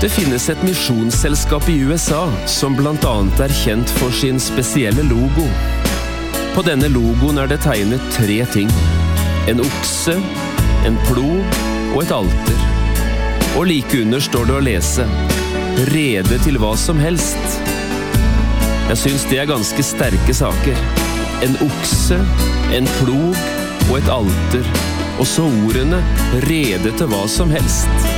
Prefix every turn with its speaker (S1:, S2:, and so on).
S1: Det finnes et misjonsselskap i USA som blant annet er kjent for sin spesielle logo. På denne logoen er det tegnet 3 ting. En okse, en plog og et alter. Og like under står det å lese «Rede til hva som helst». Jeg synes det er ganske sterke saker. En okse, en plog og et alter. Og så ordene «Rede til hva som helst».